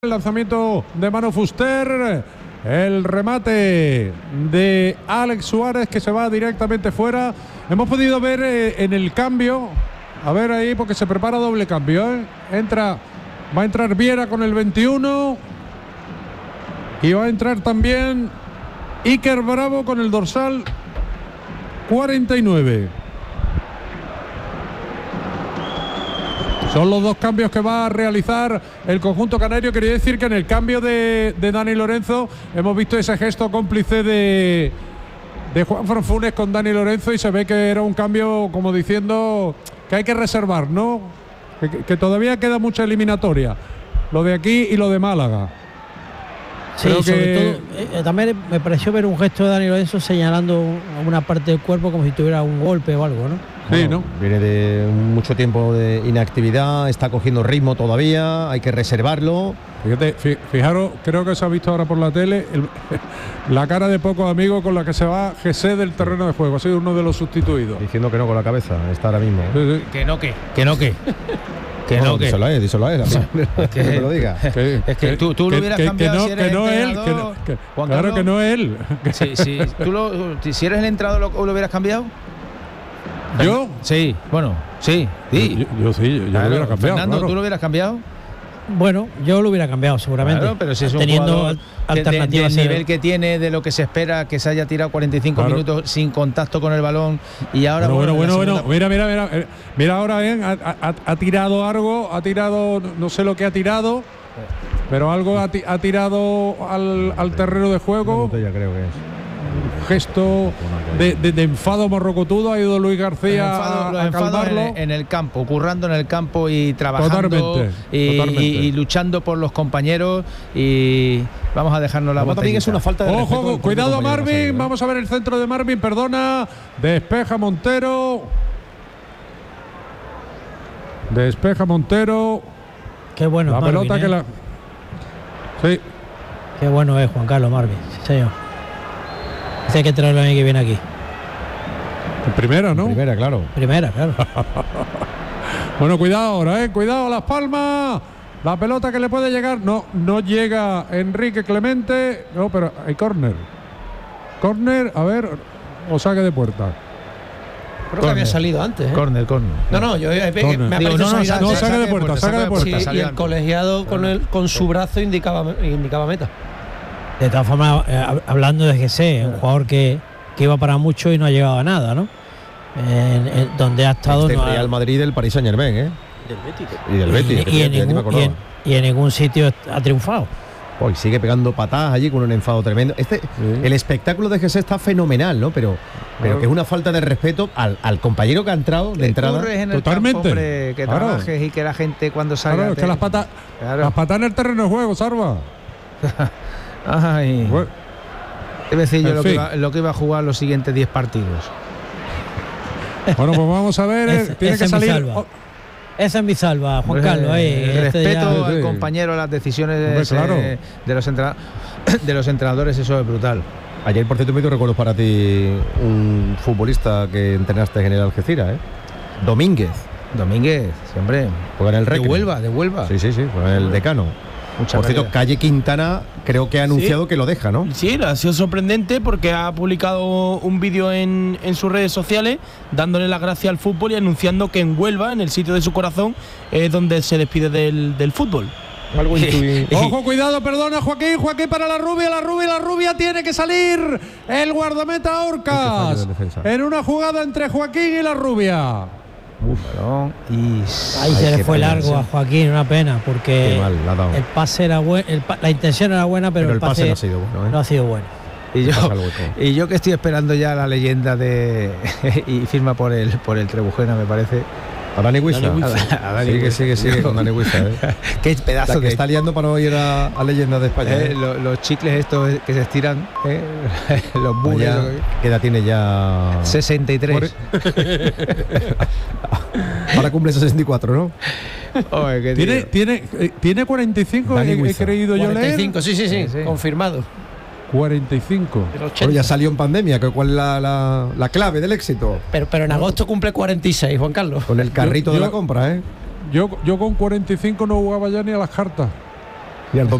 El lanzamiento de Manu Fuster, el remate de Alex Suárez que se va directamente fuera. Hemos podido ver en el cambio, a ver ahí porque se prepara doble cambio, va a entrar Viera con el 21 y va a entrar también Iker Bravo con el dorsal 49. Son los dos cambios que va a realizar el conjunto canario. Quería decir que en el cambio de Dani Lorenzo hemos visto ese gesto cómplice de Juanfran Funes con Dani Lorenzo y se ve que era un cambio como diciendo que hay que reservar, ¿no? Que todavía queda mucha eliminatoria, lo de aquí y lo de Málaga. Sí, sobre todo, también me pareció ver un gesto de Dani Lorenzo señalando una parte del cuerpo como si tuviera un golpe o algo, ¿no? Sí, ¿no? Viene de mucho tiempo de inactividad, está cogiendo ritmo todavía, hay que reservarlo. Fíjate, fijaros, creo que se ha visto ahora por la tele la cara de pocos amigos con la que se va Jesse del terreno de juego. Ha sido uno de los sustituidos. Diciendo que no con la cabeza, está ahora mismo. Sí, sí. Que no. Díselo a él, que me lo diga. Es que tú lo hubieras cambiado si eres el entrenador. Claro que no él. Sí, si eres el entrenador, ¿lo hubieras cambiado? ¿Yo? Sí, bueno, sí. Yo sí, yo lo hubiera cambiado. Fernando, claro. ¿tú lo hubieras cambiado? Bueno, yo lo hubiera cambiado seguramente. Claro, pero si es un teniendo alternativas del nivel que tiene, de lo que se espera, que se haya tirado 45 minutos sin contacto con el balón y ahora bueno. Mira ahora ha tirado algo, no sé lo que ha tirado, pero algo ha tirado al terreno de juego. Ya creo que es. Gesto de enfado morrocotudo. Ha ido Luis García a calmarlo en el campo, currando en el campo y trabajando totalmente. Y luchando por los compañeros, y vamos a dejarnos la botella. También es una falta de respeto. Ojo, cuidado a Marvin, vamos a ver el centro de Marvin, perdona, despeja Montero. Qué bueno la Marvin, pelota que la... Sí. Qué bueno es Juan Carlos Marvin, sí, señor. Hay que traerlo a mí que viene aquí. En primera, ¿no? Primera, claro. Bueno, cuidado ahora, cuidado Las Palmas. La pelota que le puede llegar, no llega Enrique Clemente. No, pero hay córner, a ver, o saque de puerta. Creo que había salido antes, ¿eh? Córner. No, yo me ha parecido saque de puerta. Sí, y el colegiado con su brazo indicaba meta. De todas formas, hablando de GC, un jugador que iba para mucho y no ha llegado a nada, ¿no? Donde ha estado Real Madrid, del Paris Saint-Germain, y del Betis. Y en ningún sitio ha triunfado. Hoy sigue pegando patadas allí con un enfado tremendo. El espectáculo de GC está fenomenal, ¿no? Pero que es una falta de respeto al compañero que ha entrado de entrada. Totalmente. Campo, hombre, que trabajes y que la gente cuando salga. Claro, es que las patas en el terreno de juego, Sarva. Ay. Bueno, debe decir yo lo que iba a jugar los siguientes 10 partidos. Bueno, pues vamos a ver. Tiene que salir. Esa es mi salva, Juan Carlos. Respeto al compañero, las decisiones de los entrenadores, eso es brutal. Ayer, por cierto, me recuerdo para ti un futbolista que entrenaste en el Algeciras, Domínguez, siempre. Juega en el Recre. De Huelva. Sí, juega en el Decano. Por cierto, Calle Quintana creo que ha anunciado que lo deja, ¿no? Sí, ha sido sorprendente porque ha publicado un vídeo en sus redes sociales dándole las gracias al fútbol y anunciando que en Huelva, en el sitio de su corazón, es donde se despide del fútbol. Algo Ojo, cuidado, perdona, Joaquín para la rubia tiene que salir el guardameta Orcas en una jugada entre Joaquín y la rubia. Ahí se le fue largo a Joaquín, una pena, porque el pase era bueno, la intención era buena, pero el pase no ha sido bueno. No ha sido bueno. Y yo que estoy esperando ya la leyenda y firma por el Trebujena, me parece. A Dani Huiza. Sigue con Dani Huiza. Qué pedazo que está liando para no ir a Leyendas de España. Los chicles estos que se estiran, los bulles. ¿Qué edad tiene ya? 63. Ahora cumple 64, ¿no? Tiene 45, he creído 45, yo leer. 45, sí, confirmado. 45. Bueno, ya salió en pandemia, ¿cuál es la clave del éxito? Pero en agosto cumple 46, Juan Carlos. Con el carrito de la compra, Yo con 45 no jugaba ya ni a las cartas. Y al domingo